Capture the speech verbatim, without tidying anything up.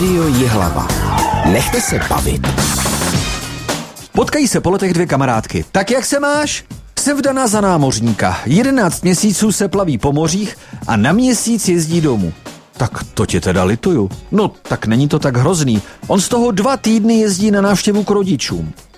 Rádio Jihlava. Nechte se bavit. Potkají se po letech dvě kamarádky. Tak jak se máš? Jsem vdaná za námořníka. Jedenáct měsíců se plaví po mořích a na měsíc jezdí domů. Tak to tě teda lituju. No, tak není to tak hrozný. On z toho dva týdny jezdí na návštěvu k rodičům.